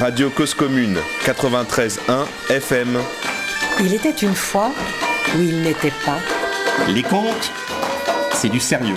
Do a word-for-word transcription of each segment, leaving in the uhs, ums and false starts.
Radio Cause Commune, quatre-vingt-treize virgule un F M. Il était une fois où il n'était pas. Les contes, c'est du sérieux.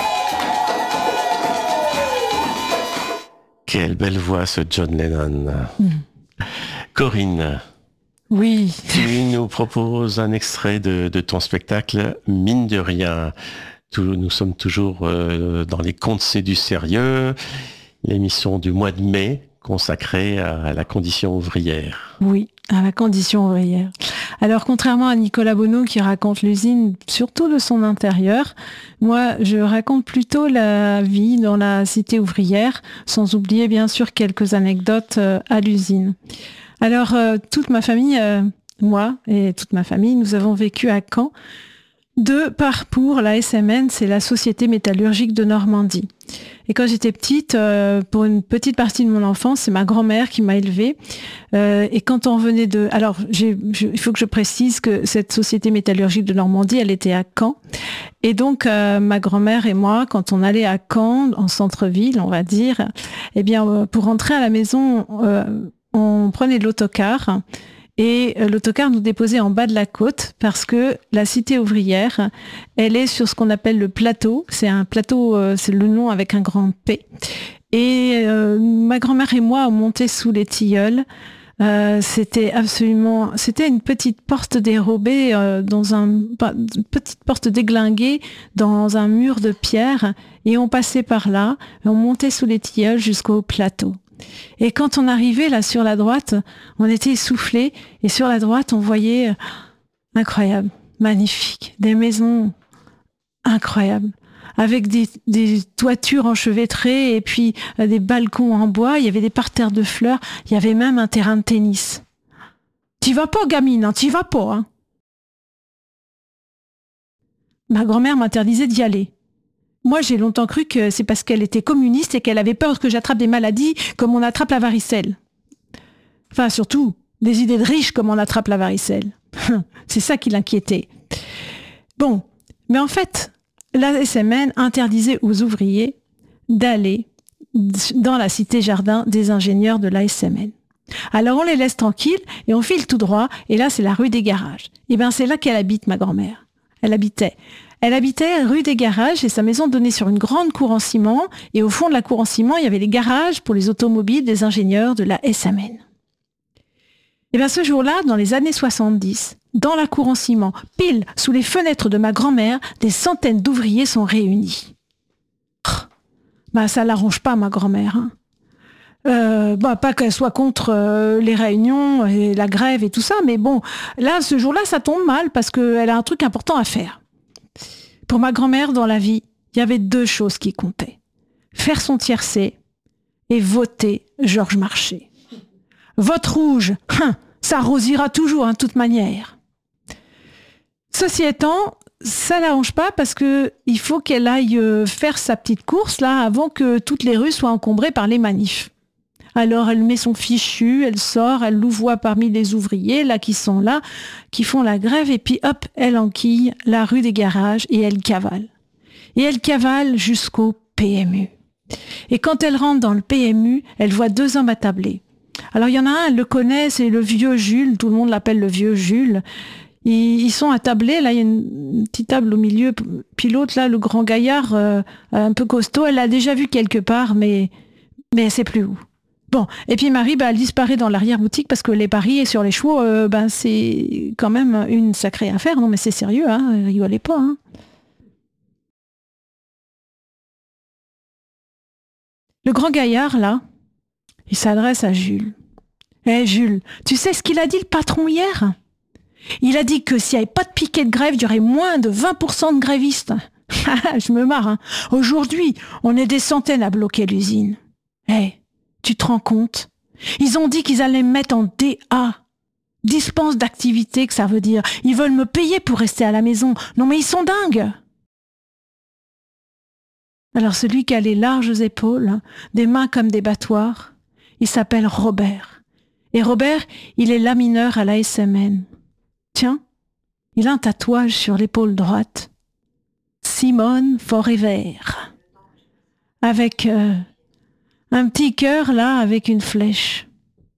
Quelle belle voix ce John Lennon. Mmh. Corinne. Oui. Tu nous proposes un extrait de, de ton spectacle, Mine de rien. Tout, nous sommes toujours euh, dans les contes, c'est du sérieux. L'émission du mois de mai consacrée à la condition ouvrière. Oui, à la condition ouvrière. Alors, contrairement à Nicolas Bonneau qui raconte l'usine surtout de son intérieur, moi, je raconte plutôt la vie dans la cité ouvrière, sans oublier bien sûr quelques anecdotes euh, à l'usine. Alors, euh, toute ma famille, euh, moi et toute ma famille, nous avons vécu à Caen de par pour la S M N, c'est la Société métallurgique de Normandie. Et quand j'étais petite, euh, pour une petite partie de mon enfance, c'est ma grand-mère qui m'a élevée. Euh, et quand on venait de... Alors, j'ai, je, il faut que je précise que cette Société métallurgique de Normandie, elle était à Caen. Et donc, euh, ma grand-mère et moi, quand on allait à Caen, en centre-ville, on va dire, eh bien, euh, pour rentrer à la maison, euh, on prenait de l'autocar. Et l'autocar nous déposait en bas de la côte parce que la cité ouvrière, elle est sur ce qu'on appelle le plateau. C'est un plateau, euh, c'est le nom avec un grand P. Et euh, ma grand-mère et moi, on montait sous les tilleuls. Euh, c'était absolument, c'était une petite porte dérobée euh, dans un, une petite porte déglinguée dans un mur de pierre. Et on passait par là, et on montait sous les tilleuls jusqu'au plateau. Et quand on arrivait là sur la droite, on était essoufflés et sur la droite on voyait euh, incroyable, magnifique, des maisons incroyables avec des, des toitures enchevêtrées et puis euh, des balcons en bois. Il y avait des parterres de fleurs, il y avait même un terrain de tennis. T'y vas pas, gamine, hein, t'y vas pas. Hein. Ma grand-mère m'interdisait d'y aller. Moi, j'ai longtemps cru que c'est parce qu'elle était communiste et qu'elle avait peur que j'attrape des maladies comme on attrape la varicelle. Enfin, surtout, des idées de riches comme on attrape la varicelle. C'est ça qui l'inquiétait. Bon, mais en fait, la S M N interdisait aux ouvriers d'aller dans la cité jardin des ingénieurs de la S M N. Alors on les laisse tranquilles et on file tout droit, et là c'est la rue des Garages. Et bien c'est là qu'elle habite, ma grand-mère. Elle habitait. Elle habitait rue des Garages et sa maison donnait sur une grande cour en ciment. Et au fond de la cour en ciment, il y avait les garages pour les automobiles des ingénieurs de la S M N. Et bien ce jour-là, dans les années soixante-dix, dans la cour en ciment, pile sous les fenêtres de ma grand-mère, des centaines d'ouvriers sont réunis. Bah ça l'arrange pas, ma grand-mère. Hein. Euh, bah, pas qu'elle soit contre euh, les réunions et la grève et tout ça, mais bon, là, ce jour-là, ça tombe mal parce qu'elle a un truc important à faire. Pour ma grand-mère, dans la vie, il y avait deux choses qui comptaient. Faire son tiercé et voter Georges Marchais. Vote rouge, hein, ça rosira toujours, de hein, toute manière. Ceci étant, ça l'arrange pas parce que il faut qu'elle aille faire sa petite course là avant que toutes les rues soient encombrées par les manifs. Alors elle met son fichu, elle sort, elle louvoie parmi les ouvriers là qui sont là, qui font la grève, et puis hop, elle enquille la rue des Garages et elle cavale. Et elle cavale jusqu'au P M U. Et quand elle rentre dans le P M U, elle voit deux hommes attablés. Alors il y en a un, elle le connaît, c'est le vieux Jules, tout le monde l'appelle le vieux Jules. Ils, ils sont attablés, là il y a une petite table au milieu, puis l'autre là, le grand gaillard, euh, un peu costaud, elle l'a déjà vu quelque part, mais, mais elle sait plus où. Bon, et puis Marie, bah, elle disparaît dans l'arrière-boutique parce que les paris sur les chevaux, euh, bah, c'est quand même une sacrée affaire. Non mais c'est sérieux, hein, rigolez pas. Hein. Le grand gaillard, là, il s'adresse à Jules. Eh hey, Jules, tu sais ce qu'il a dit le patron hier ? Il a dit que s'il n'y avait pas de piquet de grève, il y aurait moins de vingt pour cent de grévistes. Je me marre, hein. Aujourd'hui, on est des centaines à bloquer l'usine. Eh hey, tu te rends compte ? Ils ont dit qu'ils allaient me mettre en D A. Dispense d'activité, que ça veut dire. Ils veulent me payer pour rester à la maison. Non mais ils sont dingues. Alors celui qui a les larges épaules, des mains comme des battoirs, il s'appelle Robert. Et Robert, il est lamineur à la S M N. Tiens, il a un tatouage sur l'épaule droite. Simone Forever. Avec... Euh, un petit cœur, là, avec une flèche.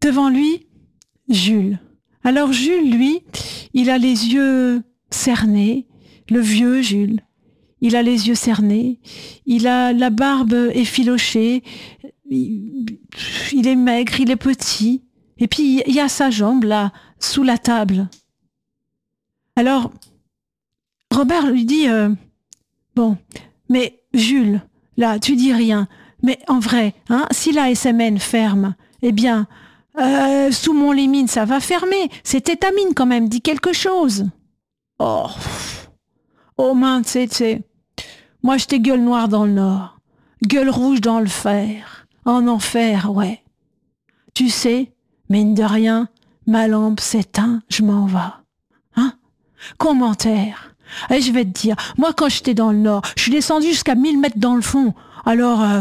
Devant lui, Jules. Alors Jules, lui, il a les yeux cernés, le vieux Jules. Il a les yeux cernés, il a la barbe effilochée, il, il est maigre, il est petit. Et puis il y a sa jambe là, sous la table. Alors, Robert lui dit, euh, bon, mais Jules, là, tu dis rien, mais en vrai, hein, si la S M N ferme, eh bien, euh, sous mon les mines, ça va fermer. C'était ta mine quand même, dis quelque chose. Oh, oh mince, c'est, c'est... Moi, j'étais gueule noire dans le nord, gueule rouge dans le fer, en enfer, ouais. Tu sais, mine de rien, ma lampe s'éteint, je m'en vais. Hein? Commentaire. Et je vais te dire, moi, quand j'étais dans le nord, je suis descendu jusqu'à mille mètres dans le fond. Alors, euh,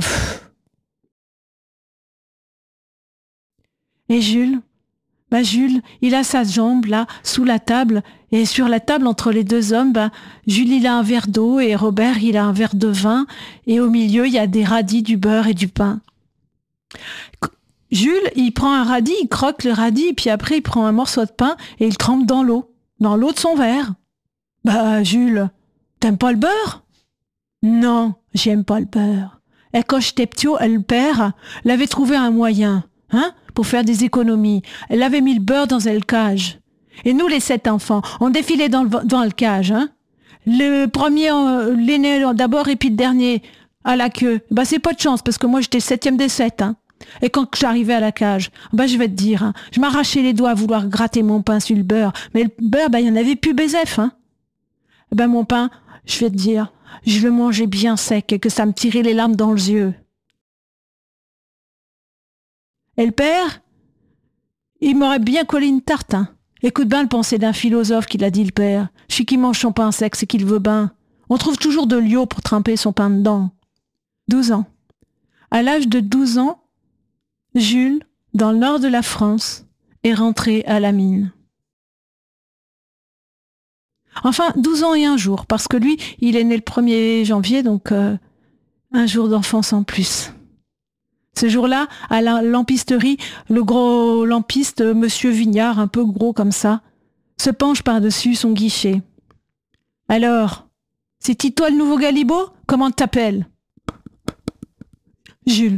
et Jules, bah Jules, il a sa jambe là, sous la table, et sur la table entre les deux hommes, bah, Jules il a un verre d'eau et Robert il a un verre de vin, et au milieu il y a des radis, du beurre et du pain. Jules, il prend un radis, il croque le radis, et puis après il prend un morceau de pain et il trempe dans l'eau, dans l'eau de son verre. Bah Jules, t'aimes pas le beurre? Non, j'aime pas le beurre. Et quand j'étais petit, elle, le père, elle avait trouvé un moyen, hein, pour faire des économies. Elle avait mis le beurre dans le cage. Et nous, les sept enfants, on défilait dans le, dans le cage, hein. Le premier, euh, l'aîné d'abord, et puis le dernier à la queue. Bah, c'est pas de chance, parce que moi, j'étais septième des sept, hein. Et quand j'arrivais à la cage, bah, je vais te dire, hein, je m'arrachais les doigts à vouloir gratter mon pain sur le beurre. Mais le beurre, bah, il y en avait plus bézef, hein. Ben, mon pain, je vais te dire, je le mangeais bien sec et que ça me tirait les larmes dans les yeux. Et le père, il m'aurait bien collé une tarte, hein. Écoute bien le pensée d'un philosophe qui l'a dit, le père. Celui qui mange son pain sec, c'est qu'il veut ben. On trouve toujours de l'eau pour tremper son pain dedans. Douze ans. À l'âge de douze ans, Jules, dans le nord de la France, est rentré à la mine. Enfin, douze ans et un jour, parce que lui, il est né le premier janvier, donc euh, un jour d'enfance en plus. Ce jour-là, à la lampisterie, le gros lampiste, monsieur Vignard, un peu gros comme ça, se penche par-dessus son guichet. « Alors, c'est-tu toi le nouveau Galibot? Comment t'appelles ?»« Jules. »«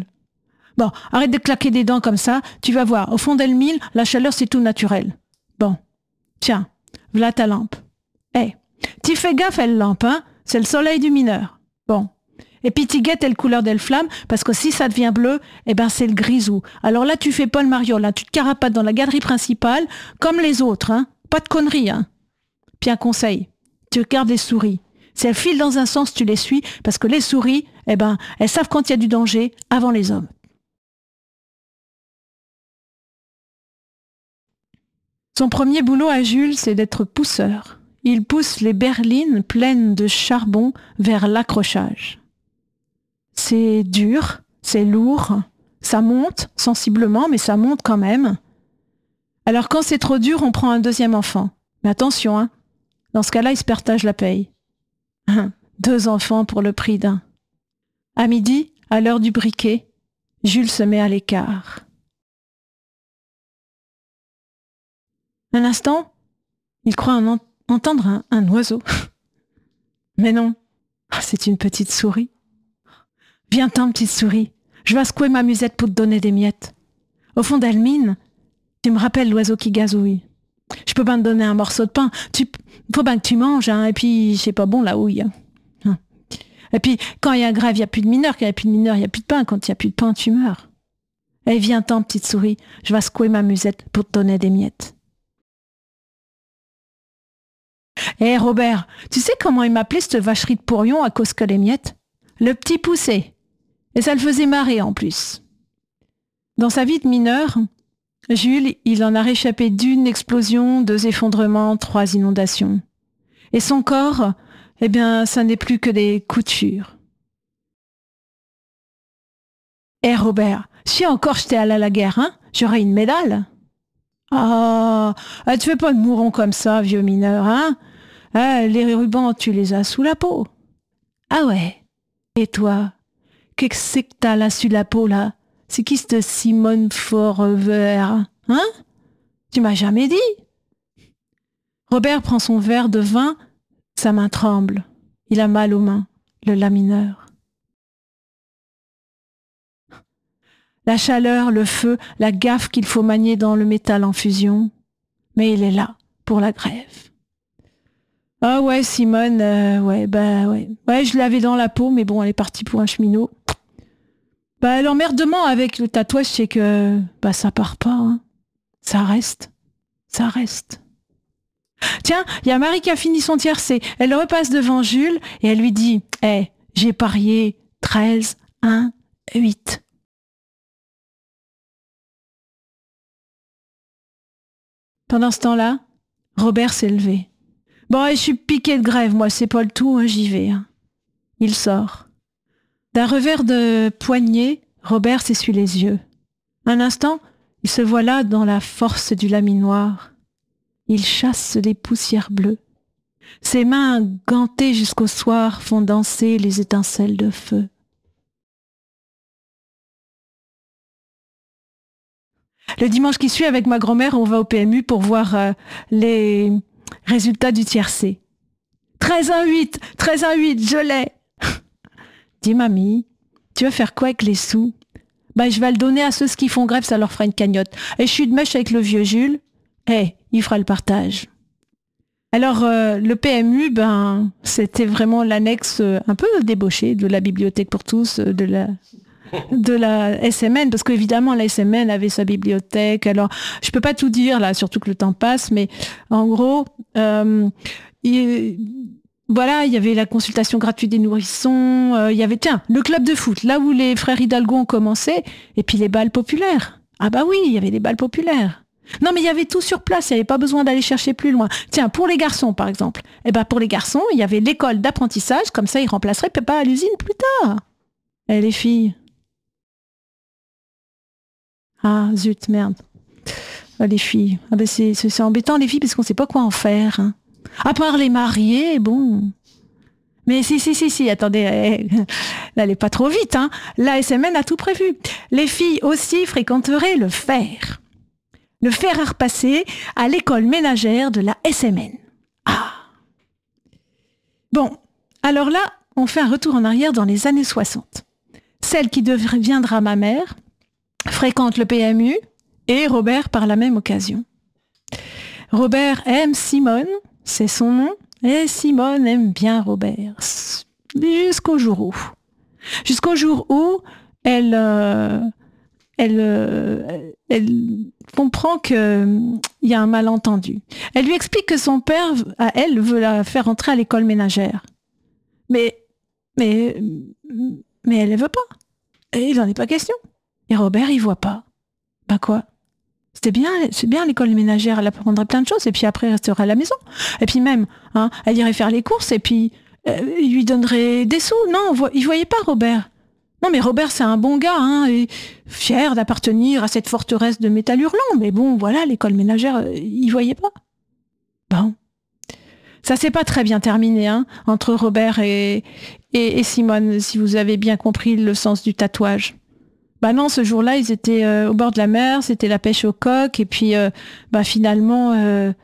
Bon, arrête de claquer des dents comme ça, tu vas voir, au fond d'Elmile, la chaleur c'est tout naturel. Bon, tiens, voilà ta lampe. Eh, hey, t'y fais gaffe, elle lampe, hein? C'est le soleil du mineur. Bon. Et puis t'y guettes le couleur d'elle flamme, parce que si ça devient bleu, eh ben c'est le grisou. Alors là, tu fais pas le mariole, hein? Tu te carapates dans la galerie principale, comme les autres, hein? Pas de conneries, hein? Puis un conseil, tu regardes les souris. Si elles filent dans un sens, tu les suis, parce que les souris, eh ben, elles savent quand il y a du danger, avant les hommes. Son premier boulot à Jules, c'est d'être pousseur. Il pousse les berlines pleines de charbon vers l'accrochage. C'est dur, c'est lourd, ça monte sensiblement, mais ça monte quand même. Alors quand c'est trop dur, on prend un deuxième enfant. Mais attention, hein, dans ce cas-là, ils se partagent la paye. Deux enfants pour le prix d'un. À midi, à l'heure du briquet, Jules se met à l'écart. Un instant, il croit en entendre un, un oiseau. Mais non, c'est une petite souris. Viens-t'en, petite souris, je vais secouer ma musette pour te donner des miettes. Au fond d'Elmine, tu me rappelles l'oiseau qui gazouille. Je peux bien te donner un morceau de pain, tu faut bien que tu manges, hein, et puis c'est pas bon la houille. Hein. Et puis quand il y a grève, il n'y a plus de mineurs, quand il n'y a plus de mineurs, il n'y a plus de pain, quand il n'y a plus de pain, tu meurs. Eh, viens-t'en, petite souris, je vais secouer ma musette pour te donner des miettes. Eh hey Robert, tu sais comment il m'appelait cette vacherie de pourrion à cause que les miettes? Le petit poussé. Et ça le faisait marrer en plus. Dans sa vie de mineur, Jules, il en a réchappé d'une explosion, deux effondrements, trois inondations. Et son corps, eh bien, ça n'est plus que des coutures. Eh hey Robert, si encore j'étais allé à la guerre, hein, j'aurais une médaille. Ah, tu fais pas de mouron comme ça, vieux mineur, hein? Ah, les rubans, tu les as sous la peau. Ah ouais. Et toi, qu'est-ce que c'est que t'as là sous la peau, là? C'est qui cette Simone Forever? Hein? Tu m'as jamais dit. Robert prend son verre de vin, sa main tremble. Il a mal aux mains, le la mineur. La chaleur, le feu, la gaffe qu'il faut manier dans le métal en fusion. Mais il est là, pour la grève. Ah ouais, Simone, euh, ouais, bah ouais. Ouais, je l'avais dans la peau, mais bon, elle est partie pour un cheminot. Bah, l'emmerdement avec le tatouage, c'est que, bah, ça part pas, hein. Ça reste. Ça reste. Tiens, il y a Marie qui a fini son tiercé. Elle repasse devant Jules et elle lui dit, hé, hey, j'ai parié treize, un, huit. Pendant ce temps-là, Robert s'est levé. Bon, je suis piqué de grève, moi, c'est pas le tout, hein, j'y vais. Hein. Il sort. D'un revers de poignet, Robert s'essuie les yeux. Un instant, il se voit là dans la force du laminoir. Il chasse les poussières bleues. Ses mains gantées jusqu'au soir font danser les étincelles de feu. Le dimanche qui suit, avec ma grand-mère, on va au P M U pour voir euh, les résultats du tiercé. treize un huit, treize un huit, je l'ai. Dis mamie, tu veux faire quoi avec les sous? Ben, je vais le donner à ceux qui font grève, ça leur fera une cagnotte. Et je suis de mèche avec le vieux Jules. Eh, hey, il fera le partage. Alors, euh, le P M U, ben, c'était vraiment l'annexe euh, un peu débauchée de la bibliothèque pour tous, euh, de la... de la S M N, parce qu'évidemment la S M N avait sa bibliothèque. Alors je peux pas tout dire là, surtout que le temps passe, mais en gros euh, il, voilà, il y avait la consultation gratuite des nourrissons, euh, il y avait tiens le club de foot, là où les frères Hidalgo ont commencé, et puis les balles populaires. Ah bah oui, il y avait les balles populaires. Non mais il y avait tout sur place, il n'y avait pas besoin d'aller chercher plus loin. Tiens, pour les garçons par exemple, eh ben pour les garçons, il y avait l'école d'apprentissage, comme ça ils remplaceraient papa à l'usine plus tard. Et les filles. Ah, zut, merde. Ah, les filles. Ah, ben c'est, c'est, c'est embêtant, les filles, parce qu'on ne sait pas quoi en faire. Hein. À part les marier, bon. Mais si, si, si, si, attendez. Elle n'allez pas trop vite. Hein. La S M N a tout prévu. Les filles aussi fréquenteraient le fer. Le fer à repasser à l'école ménagère de la S M N. Ah. Bon, alors là, on fait un retour en arrière dans les années soixante. Celle qui deviendra ma mère fréquente le P M U et Robert par la même occasion. Robert aime Simone, c'est son nom, et Simone aime bien Robert. Jusqu'au jour où. Jusqu'au jour où elle, euh, elle, euh, elle comprend qu'il y a un malentendu. Elle lui explique que son père, à elle, veut la faire entrer à l'école ménagère. Mais, mais, mais elle ne veut pas. Et il n'en est pas question. Et Robert, il voit pas. Ben quoi? C'était bien, c'est bien l'école ménagère, elle apprendrait plein de choses, et puis après, elle resterait à la maison. Et puis même, hein, elle irait faire les courses, et puis euh, il lui donnerait des sous. Non, vo- il voyait pas Robert. Non, mais Robert, c'est un bon gars, hein, et fier d'appartenir à cette forteresse de métal hurlant. Mais bon, voilà, l'école ménagère, euh, il voyait pas. Bon. Ça s'est pas très bien terminé, hein, entre Robert et, et, et Simone, si vous avez bien compris le sens du tatouage. Bah non, ce jour-là, ils étaient euh, au bord de la mer, c'était la pêche au coq, et puis euh, bah finalement, euh,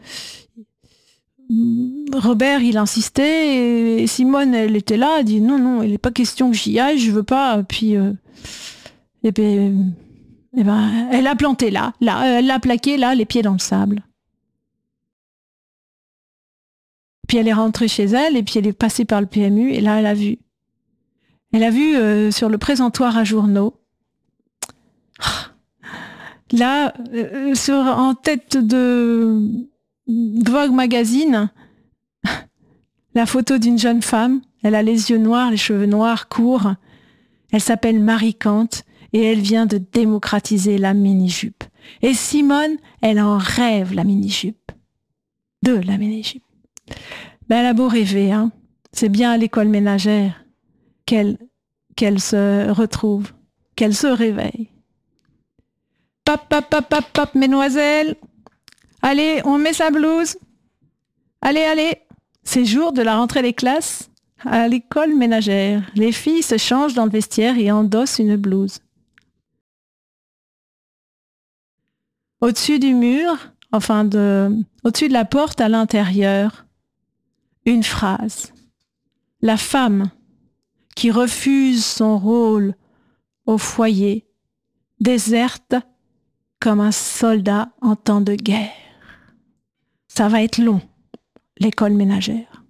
Robert, il insistait, et Simone, elle était là, elle dit non, non, il n'est pas question que j'y aille, je veux pas, puis euh, et ben, et ben, elle a planté là, là, elle l'a plaqué là, les pieds dans le sable. Puis elle est rentrée chez elle, et puis elle est passée par le P M U, et là, elle a vu. Elle a vu euh, sur le présentoir à journaux, là, euh, sur, en tête de Vogue Magazine, la photo d'une jeune femme. Elle a les yeux noirs, les cheveux noirs, courts. Elle s'appelle Marie Kant et elle vient de démocratiser la mini-jupe. Et Simone, elle en rêve, la mini-jupe. De la mini-jupe. Ben, elle a beau rêver, hein. C'est bien à l'école ménagère qu'elle, qu'elle se retrouve, qu'elle se réveille. Pop, pop, pop, pop, pop, mesdemoiselles. Allez, on met sa blouse. Allez, allez. C'est jour de la rentrée des classes à l'école ménagère. Les filles se changent dans le vestiaire et endossent une blouse. Au-dessus du mur, enfin de, au-dessus de la porte à l'intérieur, une phrase. La femme qui refuse son rôle au foyer, déserte comme un soldat en temps de guerre. Ça va être long, l'école ménagère.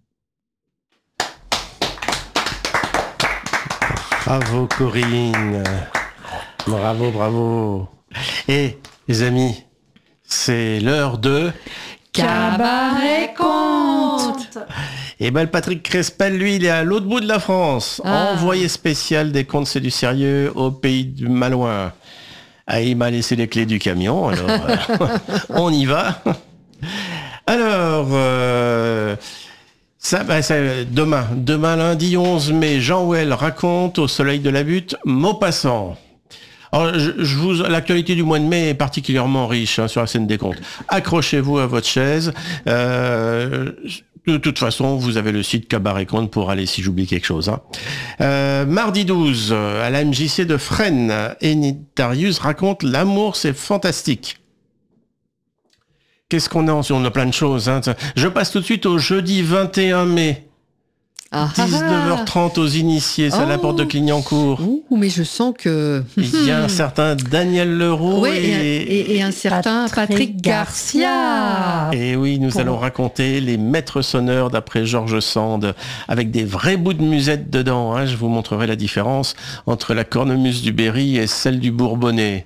Bravo Corinne. Bravo, bravo. Et les amis, c'est l'heure de Cabaret Conte. Et ben le Patrick Crespel, lui, il est à l'autre bout de la France, Ah. envoyé spécial des Contes c'est du sérieux au pays du Malouin. Ah, il m'a laissé les clés du camion, alors euh, on y va. Alors, euh, ça, bah, ça, demain, demain lundi onze mai, Jean Houel raconte au soleil de la butte Maupassant. Alors, je, je vous, l'actualité du mois de mai est particulièrement riche hein, sur la scène des contes. Accrochez-vous à votre chaise. Euh, de toute façon, vous avez le site Cabaret Conte pour aller si j'oublie quelque chose. Hein. Euh, mardi douze, à la M J C de Fresnes, Enitarius raconte L'amour, c'est fantastique. Qu'est-ce qu'on a en On a plein de choses. Hein. Je passe tout de suite au jeudi vingt et un mai. Ah, dix-neuf heures trente aux initiés, c'est à la Oh. porte de Clignancourt. Ouh, mais je sens que... Il y a un certain Daniel Leroux Oui, et, et... et- et un certain Patrick, Patrick Garcia. Et oui, nous Pour- allons raconter les maîtres sonneurs d'après Georges Sand, avec des vrais bouts de musette dedans. Hein. Je vous montrerai la différence entre la cornemuse du Berry et celle du Bourbonnais.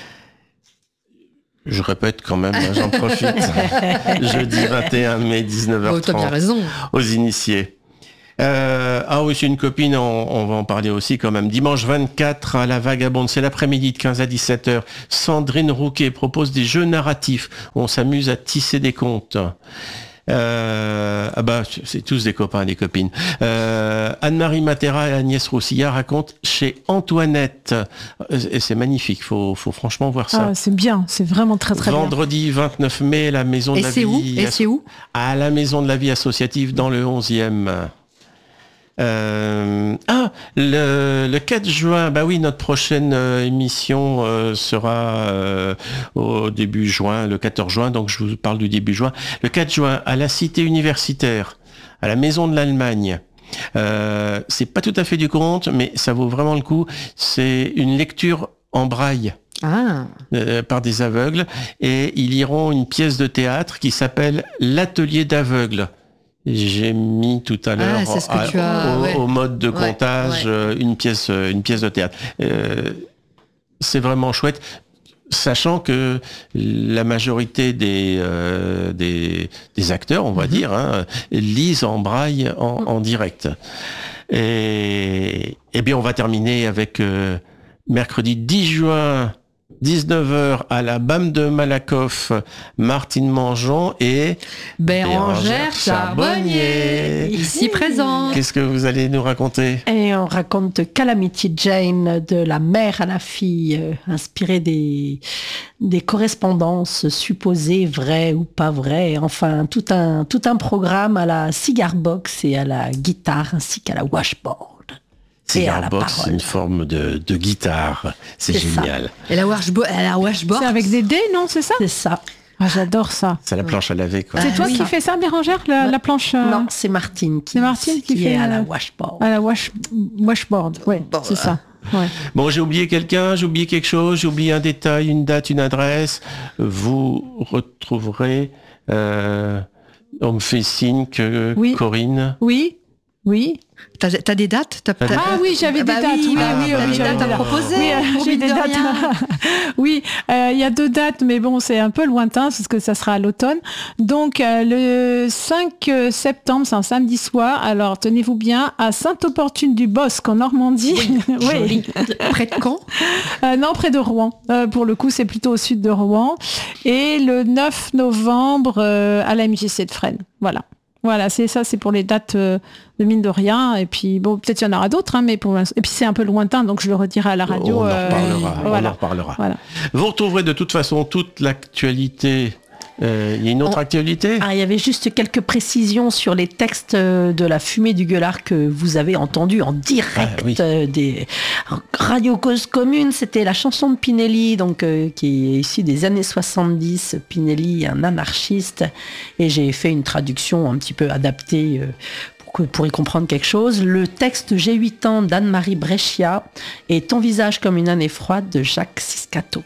Je répète quand même, hein, j'en profite. Jeudi vingt et un mai, dix-neuf heures Oh, t'as bien trente, raison. aux initiés. Euh, ah oui, c'est une copine, on, on va en parler aussi quand même. Dimanche vingt-quatre à la Vagabonde, c'est l'après-midi de quinze à dix-sept heures. Sandrine Rouquet propose des jeux narratifs où on s'amuse à tisser des contes. Euh, ah bah, c'est tous des copains et des copines. Euh, Anne-Marie Matera et Agnès Roussillard racontent chez Antoinette. Et c'est magnifique, faut, faut franchement voir ça. Ah, c'est bien, c'est vraiment très très bien. Vendredi vingt-neuf mai, la Maison Et de la c'est où Vie. Et c'est où À la Maison de la Vie associative dans le onzième. Euh, ah, le, le quatre juin, bah oui, notre prochaine euh, émission euh, sera euh, au début juin, le quatorze juin, donc je vous parle du début juin. Le quatre juin, à la Cité universitaire, à la Maison de l'Allemagne. Euh, c'est pas tout à fait du conte, mais ça vaut vraiment le coup. C'est une lecture en braille. Ah, Euh, par des aveugles, et ils liront une pièce de théâtre qui s'appelle L'atelier d'aveugles. J'ai mis tout à l'heure Ah, c'est ce que à- tu as, au, ouais. au mode de Ouais, comptage ouais. euh, une pièce euh, une pièce de théâtre. Euh, c'est vraiment chouette, sachant que la majorité des euh, des, des acteurs, on va Mhm. dire, hein, lisent en braille en, en direct. Et, et bien on va terminer avec euh, mercredi dix juin, dix-neuf heures à la B A M de Malakoff, Martine Mangeon et Bérangère Charbonnier, ici présente. Qu'est-ce que vous allez nous raconter? Et on raconte Calamity Jane, de la mère à la fille, euh, inspirée des, des correspondances supposées vraies ou pas vraies. Enfin, tout un, tout un programme à la cigar box et à la guitare, ainsi qu'à la washboard. Et à la Cigar box, parole. une forme de, de guitare. C'est C'est ça. génial. Et la washboard, la washboard. C'est avec des dés, non, c'est ça? C'est ça. Ah, j'adore ça. C'est la planche à laver, quoi. C'est Ah, toi oui. qui fais ça, Bérangère, la, Ouais. la planche euh, Non, c'est Martine qui, c'est Martine qui fait, est à la euh, washboard. à la wash, washboard? Oui, Bon, c'est ça. Ouais. Bon, j'ai oublié quelqu'un, j'ai oublié quelque chose, j'ai oublié un détail, une date, une adresse. Vous retrouverez... Euh, on me fait signe que Oui. Corinne... Oui, oui. T'as, t'as des dates T'as- Ah t'as- Ah oui, j'avais Bah des dates. oui, Oui, bah oui, oui, oui, t'as des j'avais dates à des dates. proposer, Oui, euh, au j'ai mine des de dates. rien. Oui, euh, il y a deux dates, mais bon, c'est un peu lointain parce que ça sera à l'automne. Donc euh, le cinq septembre, c'est un samedi soir. Alors tenez-vous bien, à Sainte-Opportune-du-Bosc en Normandie. Oui. Près de Caen Euh, non, près de Rouen. Euh, pour le coup, c'est plutôt au sud de Rouen. Et le neuf novembre, euh, à la M J C de Fresnes. Voilà. Voilà, c'est ça, c'est pour les dates euh, de mine de rien. Et puis, bon, peut-être il y en aura d'autres, hein, mais pour l'instant- et puis c'est un peu lointain, donc je le redirai à la radio. on en euh, reparlera. On en voilà. reparlera. Voilà. Vous retrouverez de toute façon toute l'actualité Euh, il y a une autre On- actualité ? Ah, il y avait juste quelques précisions sur les textes de La Fumée du Gueulard que vous avez entendu en direct Ah, oui. euh, des Radio Cause Commune. C'était la chanson de Pinelli, donc, euh, qui est issue des années soixante-dix. Pinelli, un anarchiste. Et j'ai fait une traduction un petit peu adaptée euh, pour, que- pour y comprendre quelque chose. Le texte J'ai huit ans d'Anne-Marie Brescia et Ton visage comme une année froide de Jacques Siscato.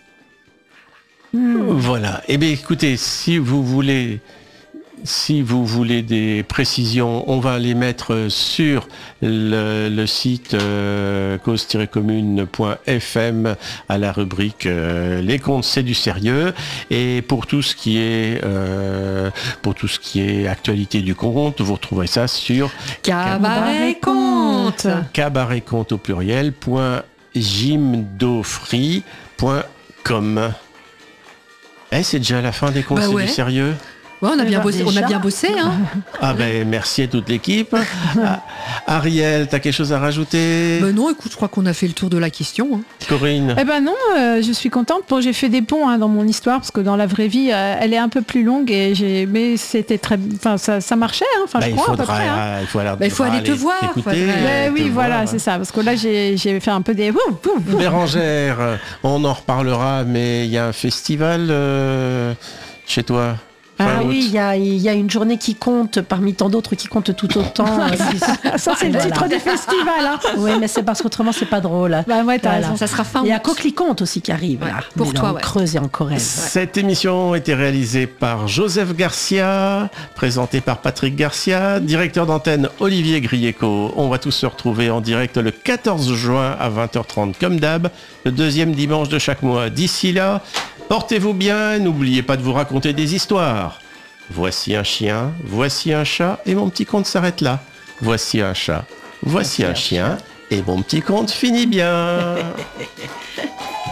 Voilà. Eh bien, écoutez, si vous voulez, si vous voulez des précisions, on va les mettre sur le, le site euh, cause tiret commune point f m à la rubrique euh, Les comptes, c'est du sérieux. Et pour tout ce qui est, euh, pour tout ce qui est actualité du compte, vous retrouverez ça sur Cabaret Compte. cabaret compte au pluriel point jimdofree point com. Eh, c'est déjà la fin des comptes, Bah c'est ouais. du sérieux. Ouais, on a bien bah, bossé, on a déjà. bien bossé, hein. Ah ben merci à toute l'équipe. Ah, Ariel, t'as quelque chose à rajouter? Ben non, écoute, je crois qu'on a fait le tour de la question. hein. Corinne? Eh ben non, euh, je suis contente. Bon, j'ai fait des ponts hein, dans mon histoire parce que dans la vraie vie, euh, elle est un peu plus longue et j'ai, mais c'était très, enfin ça, ça marchait. Hein, enfin, Bah, je il crois à peu faudra, près. Hein. euh, il faut aller, Bah, il faut aller te voir, t'écouter, faudrait- Ouais, te oui, voilà, voir. c'est ça. Parce que là, j'ai, j'ai fait un peu des. Ouh, ouh, ouh. Bérangère, on en reparlera, mais il y a un festival euh, chez toi. fin Ah août. oui, il y a, il y a une journée qui compte parmi tant d'autres qui comptent tout autant. Euh, si- Ça, c'est le Voilà. titre du festival. Hein. Oui, mais c'est parce qu'autrement, c'est pas drôle. Bah ouais, t'as Voilà. raison. Ça sera fin Il y a août. Coquelicomte aussi qui arrive, Ouais, là. pour Mais toi, en ouais. Creuse et en Corrèze. Cette émission a été réalisée par Joseph Garcia, présentée par Patrick Garcia, directeur d'antenne Olivier Grieco. On va tous se retrouver en direct le quatorze juin à vingt heures trente comme d'hab, le deuxième dimanche de chaque mois. D'ici là, portez-vous bien, n'oubliez pas de vous raconter des histoires. Voici un chien, voici un chat, et mon petit conte s'arrête là. Voici un chat, voici un chien, et mon petit conte finit bien.